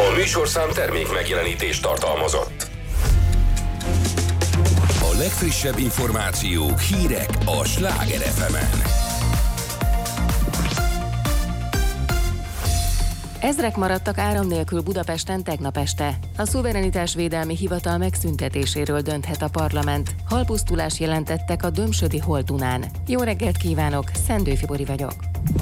A műsorszám termék megjelenítést tartalmazott. A legfrissebb információk, hírek a Sláger FM-en. Ezrek maradtak áram nélkül Budapesten tegnap este. A szuverenitásvédelmi hivatal megszüntetéséről dönthet a parlament. Halpusztulás jelentettek a Dömsödi Holdunán. Jó reggelt kívánok, Szendőfi Bori vagyok.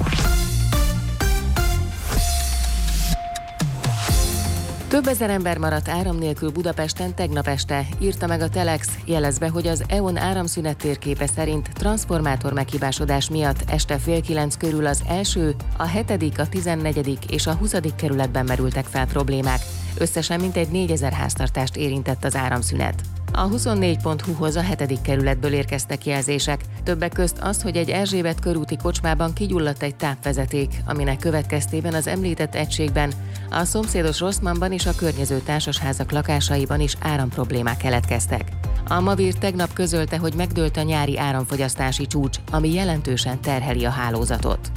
Több ezer ember maradt áram nélkül Budapesten tegnap este, írta meg a Telex, jelezve, hogy az EON áramszünet térképe szerint transzformátor meghibásodás miatt este 8:30 körül az első, a 7., a 14. és a 20. kerületben merültek fel problémák. Összesen mintegy 4000 háztartást érintett az áramszünet. A 24.hu-hoz a 7. kerületből érkeztek jelzések. Többek közt az, hogy egy Erzsébet körúti kocsmában kigyulladt egy tápvezeték, aminek következtében az említett egységben, a szomszédos Rosszmanban és a környező társasházak lakásaiban is áramproblémák keletkeztek. A Mavir tegnap közölte, hogy megdőlt a nyári áramfogyasztási csúcs, ami jelentősen terheli a hálózatot.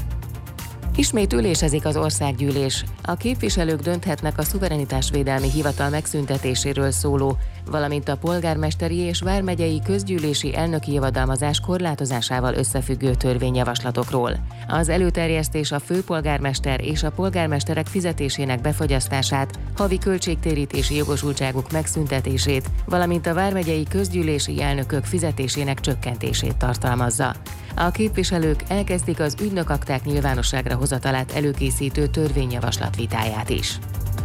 Ismét ülésezik az országgyűlés. A képviselők dönthetnek a szuverenitásvédelmi hivatal megszüntetéséről szóló, valamint a polgármesteri és vármegyei közgyűlési elnöki javadalmazás korlátozásával összefüggő törvényjavaslatokról. Az előterjesztés a főpolgármester és a polgármesterek fizetésének befagyasztását, havi költségtérítési jogosultságuk megszüntetését, valamint a vármegyei közgyűlési elnökök fizetésének csökkentését tartalmazza. A képviselők elkezdik az ügynökakták nyilvánosságra hozatalát előkészítő törvényjavaslat vitáját is.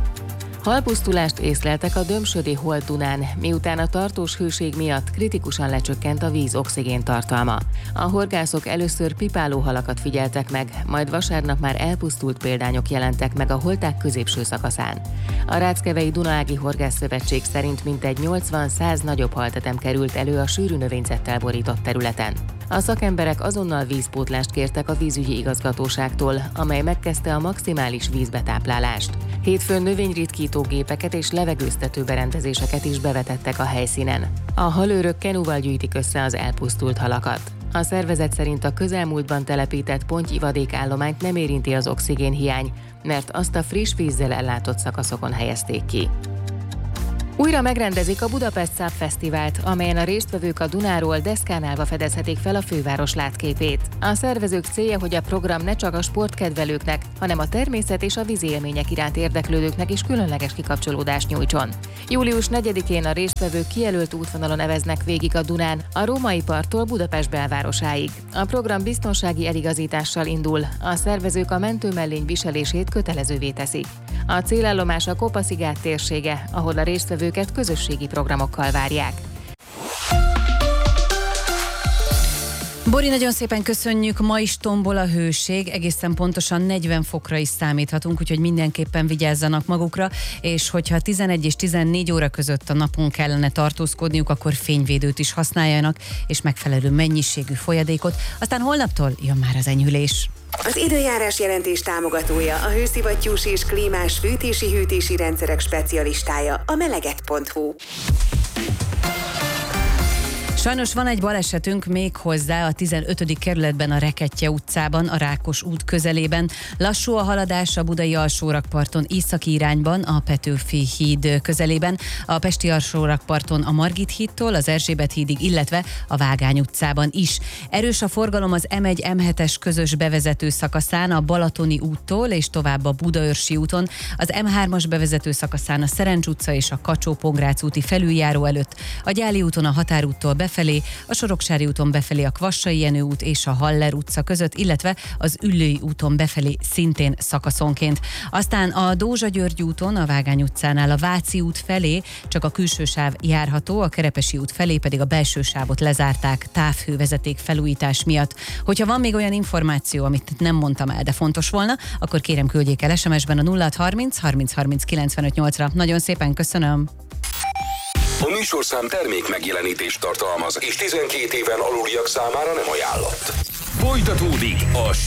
Halpusztulást észleltek a Dömsödi Holdunán, miután a tartós hőség miatt kritikusan lecsökkent a víz oxigéntartalma. A horgászok először pipáló halakat figyeltek meg, majd vasárnap már elpusztult példányok jelentek meg a holták középső szakaszán. A Ráckevei Dunaági Horgászszövetség szerint mintegy 80-100 nagyobb haltetem került elő a sűrű növényzettel borított területen. A szakemberek azonnal vízpótlást kértek a vízügyi igazgatóságtól, amely megkezdte a maximális vízbetáplálást. Hétfőn növényritkító gépeket és levegőztető berendezéseket is bevetettek a helyszínen. A halőrök kenúval gyűjtik össze az elpusztult halakat. A szervezet szerint a közelmúltban telepített pontyivadékállományt nem érinti az oxigénhiány, mert azt a friss vízzel ellátott szakaszokon helyezték ki. Újra megrendezik a Budapest Száp Fesztivált, amelyen a résztvevők a Dunáról deszkán állva fedezhetik fel a főváros látképét. A szervezők célja, hogy a program ne csak a sportkedvelőknek, hanem a természet és a vízi élmények iránt érdeklődőknek is különleges kikapcsolódást nyújtson. Július 4-én a résztvevők kijelölt útvonalon eveznek végig a Dunán, a Római parttól Budapest belvárosáig. A program biztonsági eligazítással indul, a szervezők a mentőmellény viselését kötelezővé teszik. A célállomás a Kopaszigát térsége, ahol a résztvevőket közösségi programokkal várják. Bori, nagyon szépen köszönjük, ma is tombol a hőség, egészen pontosan 40 fokra is számíthatunk, úgyhogy mindenképpen vigyázzanak magukra, és hogyha 11 és 14 óra között a napon kellene tartózkodniuk, akkor fényvédőt is használjanak, és megfelelő mennyiségű folyadékot, aztán holnaptól jön már az enyhülés. Az időjárás jelentés támogatója, a hőszivattyús és klímás fűtési-hűtési rendszerek specialistája, a meleget.hu. Sajnos van egy balesetünk még hozzá a 15. kerületben a Rekettye utcában, a Rákos út közelében. Lassú a haladás a Budai alsórakparton északi irányban, a Petőfi híd közelében, a Pesti alsórakparton a Margit hídtól az Erzsébet hídig, illetve a Vágány utcában is. Erős a forgalom az M1-M7-es közös bevezető szakaszán, a Balatoni úttól és tovább a Budaörsi úton, az M3-as bevezető szakaszán a Szerencs utca és a Kacsó-Pongrác úti felüljáró előtt, a Gyáli úton a Határúttól befelé, a Soroksári úton befelé a Kvassai Jenő út és a Haller utca között, illetve az Üllői úton befelé szintén szakaszonként. Aztán a Dózsa-György úton, a Vágány utcánál a Váci út felé csak a külső sáv járható, a Kerepesi út felé pedig a belső sávot lezárták távhővezeték felújítás miatt. Hogyha van még olyan információ, amit nem mondtam el, de fontos volna, akkor kérem küldjék el SMS-ben a 0630 30 30 95 8-ra. Nagyon szépen köszönöm! A műsorszám termék megjelenítést tartalmaz, és 12 éven aluliak számára nem ajánlott. Folytatódik a